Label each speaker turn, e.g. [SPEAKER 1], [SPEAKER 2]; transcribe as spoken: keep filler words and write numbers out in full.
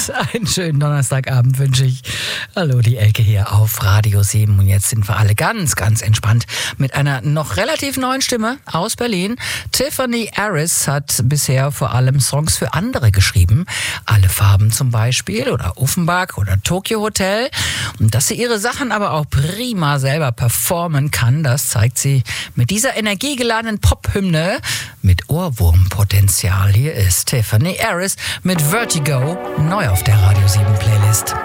[SPEAKER 1] Yes, einen schönen Donnerstagabend wünsche ich. Hallo, die Elke hier auf Radio sieben. Und jetzt sind wir alle ganz, ganz entspannt mit einer noch relativ neuen Stimme aus Berlin. Tiffany Harris hat bisher vor allem Songs für andere geschrieben. Alle Farben zum Beispiel oder Offenbach oder Tokyo Hotel. Und dass sie ihre Sachen aber auch prima selber performen kann, das zeigt sie mit dieser energiegeladenen Pop-Hymne mit Ohrwurmpotenzial. Hier ist Tiffany Harris mit Vertigo, neu auf der Radio sieben Playlist.